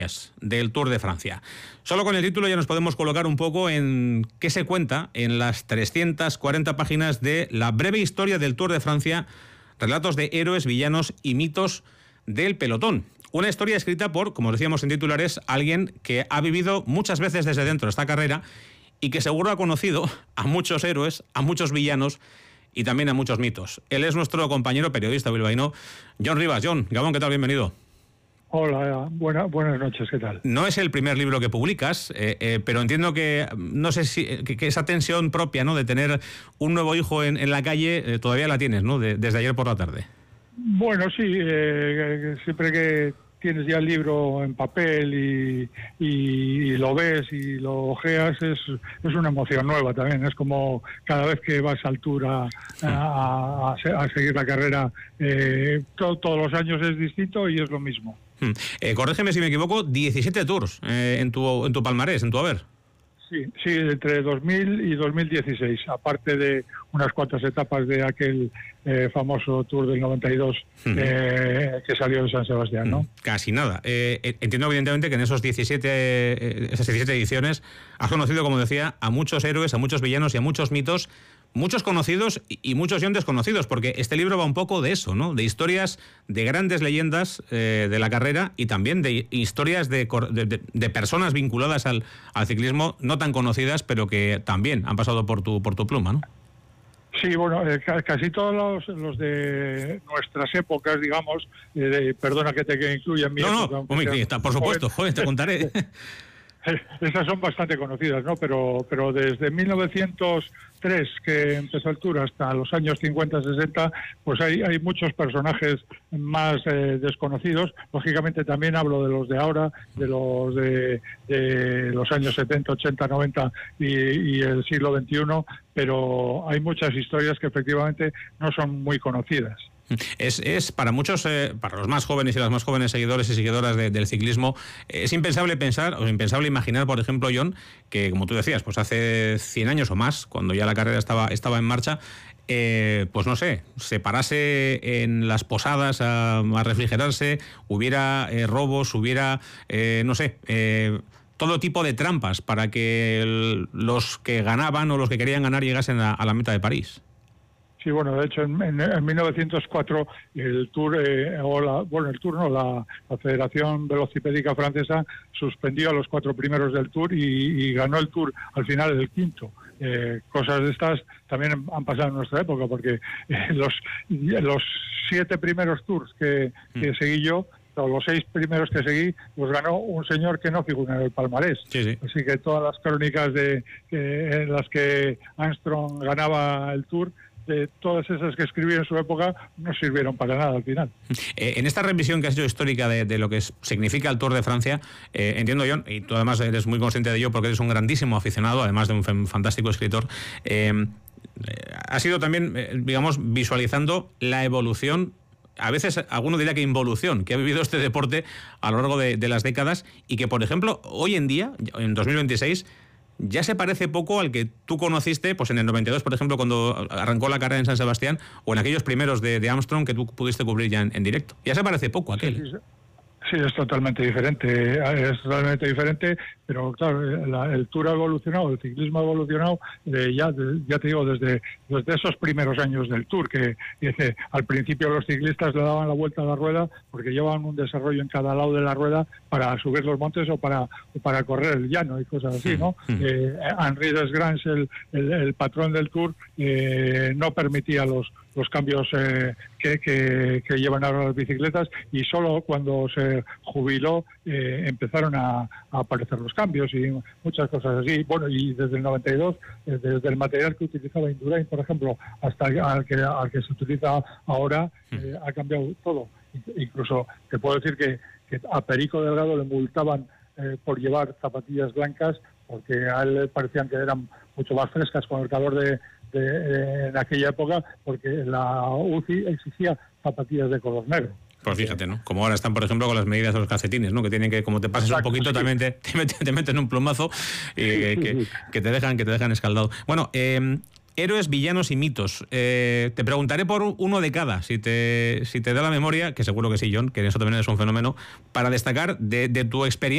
del Tour de Francia. Solo con el título ya nos podemos colocar un poco en qué se cuenta en las 340 páginas de la breve historia del Tour de Francia, relatos de héroes, villanos y mitos del pelotón. Una historia escrita por, como decíamos en titulares, alguien que ha vivido muchas veces desde dentro esta carrera y que seguro ha conocido a muchos héroes, a muchos villanos y también a muchos mitos. Él es nuestro compañero periodista bilbaíno, Jon Rivas. Jon, Gabón, ¿qué tal? Bienvenido. Hola, buenas noches, ¿qué tal? No es el primer libro que publicas, pero entiendo que, no sé si que esa tensión propia, ¿no?, de tener un nuevo hijo en la calle, todavía la tienes, ¿no?, desde ayer por la tarde. Bueno, sí, siempre que tienes ya el libro en papel y lo ves y lo ojeas, es una emoción nueva también. Es como cada vez que vas al Tour a seguir la carrera, todos los años es distinto y es lo mismo. Corrígeme si me equivoco, 17 Tours en tu palmarés, en tu haber. Sí, entre 2000 y 2016, aparte de unas cuantas etapas de aquel famoso Tour del 92 que salió de San Sebastián, ¿no? Casi nada. Entiendo evidentemente que en esas 17 ediciones has conocido, como decía, a muchos héroes, a muchos villanos y a muchos mitos, muchos conocidos y muchos desconocidos, porque este libro va un poco de eso, ¿no? De historias de grandes leyendas de la carrera y también de historias de personas vinculadas al ciclismo no tan conocidas, pero que también han pasado por tu pluma, ¿no? Sí, bueno, casi todos los de nuestras épocas, digamos, perdona que te incluya en mi época. No, por supuesto, joder, te contaré. Esas son bastante conocidas, ¿no? Pero desde 1903, que empezó el Tour, hasta los años 50-60, pues hay muchos personajes más desconocidos. Lógicamente también hablo de los de ahora, de los años 70, 80, 90 y el siglo XXI, pero hay muchas historias que efectivamente no son muy conocidas. Es para muchos, para los más jóvenes y las más jóvenes seguidores y seguidoras del ciclismo, es impensable pensar o impensable imaginar, por ejemplo, Jon, que como tú decías, pues hace 100 años o más, cuando ya la carrera estaba en marcha, pues no sé, se parase en las posadas a refrigerarse, hubiera robos, hubiera, no sé, todo tipo de trampas para que los que ganaban o los que querían ganar llegasen a la meta de París. Sí, bueno, de hecho en 1904 el Tour, la Federación Velocipédica Francesa suspendió a los 4 primeros del Tour y ganó el Tour al final el quinto. Cosas de estas también han pasado en nuestra época, porque los 7 primeros Tours que seguí yo, o los 6 primeros que seguí, los ganó un señor que no figura en el palmarés. Sí. Así que todas las crónicas en las que Armstrong ganaba el Tour, todas esas que escribí en su época no sirvieron para nada al final. En esta revisión que has hecho histórica de lo que significa el Tour de Francia, entiendo, Jon, y tú además eres muy consciente de ello porque eres un grandísimo aficionado, además de un fantástico escritor, has ido también, digamos, visualizando la evolución, a veces alguno diría que involución, que ha vivido este deporte a lo largo de las décadas y que, por ejemplo, hoy en día, en 2026, ya se parece poco al que tú conociste pues en el 92, por ejemplo, cuando arrancó la carrera en San Sebastián, o en aquellos primeros de Armstrong que tú pudiste cubrir ya en directo. Ya se parece poco a aquel. Sí, es totalmente diferente, pero claro, el Tour ha evolucionado, el ciclismo ha evolucionado, ya te digo, desde esos primeros años del Tour, que dice, al principio los ciclistas le daban la vuelta a la rueda porque llevaban un desarrollo en cada lado de la rueda para subir los montes o para correr el llano y cosas así, ¿no? Henri Desgrange, el patrón del Tour, no permitía los cambios que llevan ahora las bicicletas, y solo cuando se jubiló empezaron a aparecer los cambios y muchas cosas así. Bueno, y desde el 92, desde el material que utilizaba Indurain, por ejemplo, hasta al que se utiliza ahora, ha cambiado todo. Incluso te puedo decir que a Perico Delgado le multaban por llevar zapatillas blancas, porque a él le parecían que eran mucho más frescas con el calor en aquella época, porque la UCI exigía zapatillas de color negro. Pues fíjate, ¿no? Como ahora están, por ejemplo, con las medidas de los calcetines, ¿no? Que tienen que, como te pases un poquito, también te meten un plumazo y que te dejan escaldado. Bueno, héroes, villanos y mitos. Te preguntaré por uno de cada, si te da la memoria, que seguro que sí, Jon, que en eso también es un fenómeno, para destacar de tu experiencia.